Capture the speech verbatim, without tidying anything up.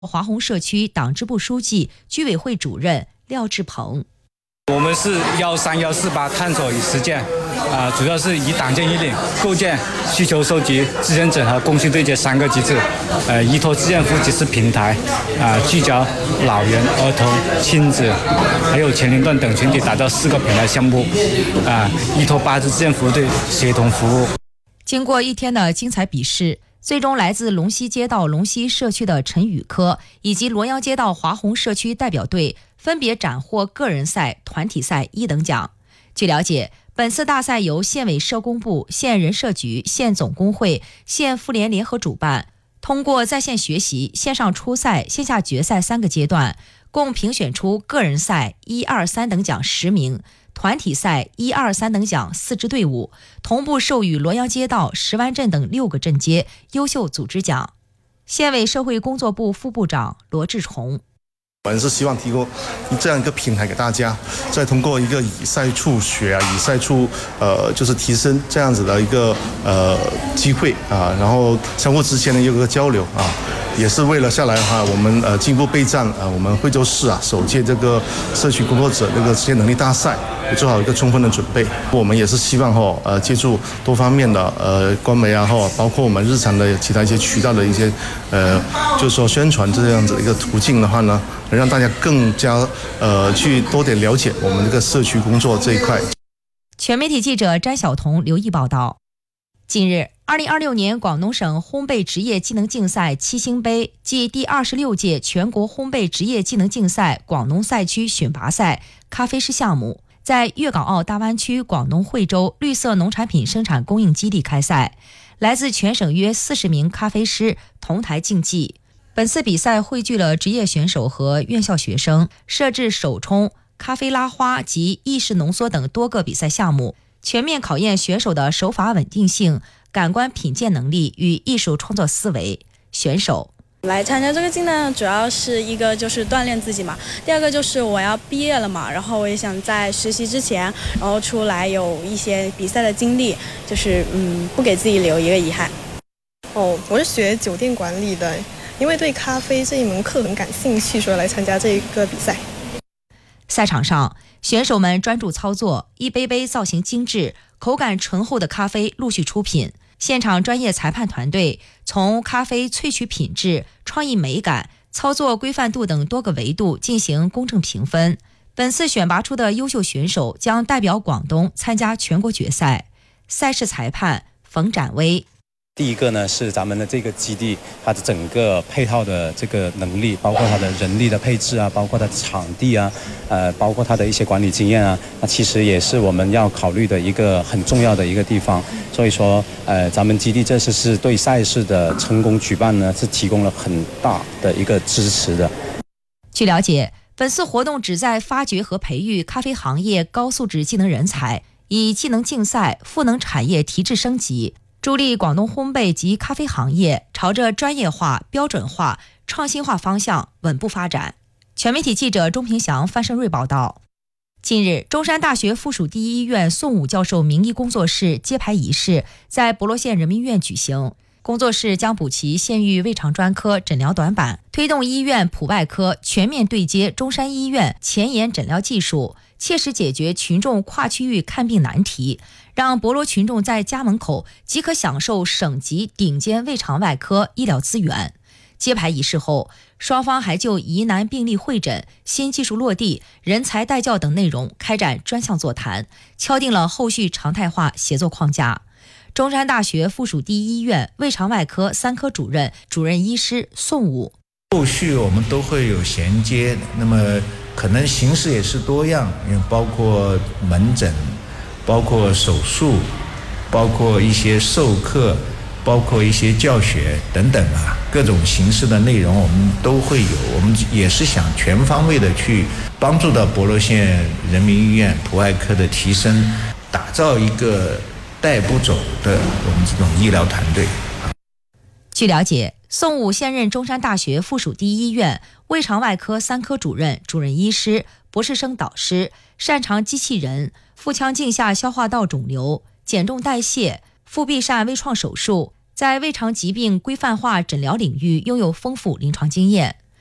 华宏社区党支部书记、居委会主任廖志鹏。 我们是幺三幺四八探索与实践，啊、呃，主要是以党建议领、构建、需求收集、资源整合、共性对接三个机制，呃，依托自建服务集市平台，啊、呃，聚焦老人、儿童、亲子，还有前龄段等群体，打造四个平台项目，啊、呃，依托八支自建服务队协同服务。 经过一天的精彩比试，最终来自龙溪街道龙溪社区的陈宇科以及罗阳街道华宏社区代表队分别斩获个人赛、团体赛一等奖。据了解，本次大赛由县委社工部、县人社局、县总工会、县妇联联合主办，通过在线学习、线上初赛、线下决赛三个阶段，共评选出个人赛一二三等奖十名，团体赛一二三等奖四支队伍，同步授予罗阳街道、石湾镇等六个镇街优秀组织奖。县委社会工作部副部长罗志崇， 我们是希望提供这样一个平台给大家，再通过一个以赛处学啊，以赛处呃就是提升这样子的一个呃机会啊，然后相互之间的有个交流啊，也是为了下来哈、啊，我们呃进一步备战啊，我们惠州市啊首届这个社区工作者这个职业能力大赛，也做好一个充分的准备。我们也是希望哈呃借助多方面的呃官媒啊哈，包括我们日常的其他一些渠道的一些呃就是说宣传这样子的一个途径的话呢，能让大家更加呃去多点了解我们这个社区工作这一块。 全媒体记者詹晓彤留意报道。近日，二零二六年广东省烘焙职业技能竞赛七星杯暨第二十六届全国烘焙职业技能竞赛广东赛区选拔赛咖啡师项目在粤港澳大湾区广东惠州绿色农产品生产供应基地开赛，来自全省约四十名咖啡师同台竞技。本次比赛汇聚了职业选手和院校学生，设置手冲、咖啡拉花及意式浓缩等多个比赛项目，全面考验选手的手法稳定性、感官品鉴能力与艺术创作思维。选手来参加这个竞赛，主要是一个就是锻炼自己嘛，第二个就是我要毕业了嘛，然后我也想在实习之前，然后出来有一些比赛的经历，就是嗯，不给自己留一个遗憾。 哦，我是学酒店管理的，因为对咖啡这一门课很感兴趣，所以来参加这一个比赛。 赛场上，选手们专注操作，一杯杯造型精致、口感醇厚的咖啡陆续出品。现场专业裁判团队从咖啡萃取品质、创意美感、操作规范度等多个维度进行公正评分。本次选拔出的优秀选手将代表广东参加全国决赛。赛事裁判冯展威。 第一个呢是咱们的这个基地，它的整个配套的这个能力，包括它的人力的配置啊，包括它的场地啊，呃，包括它的一些管理经验啊，那其实也是我们要考虑的一个很重要的一个地方。所以说，呃，咱们基地这次是对赛事的成功举办呢，是提供了很大的一个支持的。 据了解，本次活动旨在发掘和培育咖啡行业高素质技能人才，以技能竞赛赋能产业提质升级，助力广东烘焙及咖啡行业朝着专业化、标准化、创新化方向稳步发展。全媒体记者钟平祥、范胜瑞报道。近日，中山大学附属第一医院宋武教授名医工作室揭牌仪式在博罗县人民医院举行。工作室将补齐县域胃肠专科诊疗短板，推动医院普外科全面对接中山医院前沿诊疗技术，切实解决群众跨区域看病难题，让博罗群众在家门口即可享受省级顶尖胃肠外科医疗资源。揭牌仪式后，双方还就疑难病例会诊、新技术落地、人才带教等内容开展专项座谈，敲定了后续常态化协作框架。中山大学附属第一医院胃肠外科三科主任、主任医师宋武。 后续我们都会有衔接，那么可能形式也是多样，因为包括门诊，包括手术，包括一些授课，包括一些教学等等啊，各种形式的内容我们都会有。我们也是想全方位的去帮助到博罗县人民医院普外科的提升，打造一个带不走的我们这种医疗团队。 据了解，宋武现任中山大学附属第一医院胃肠外科三科主任、主任医师、博士生导师，擅长机器人、腹腔镜下消化道肿瘤、减重代谢、腹壁疝微创手术，在胃肠疾病规范化诊疗领域拥有丰富临床经验。